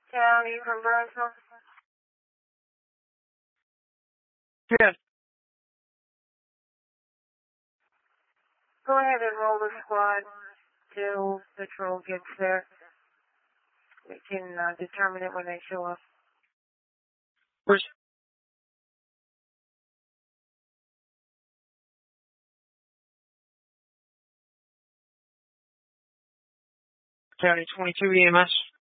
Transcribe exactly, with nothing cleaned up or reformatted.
County from Burnsville. Yes. Go ahead and roll the squad till patrol gets there. We can uh, determine it when they show up. Where's County twenty-two E M S?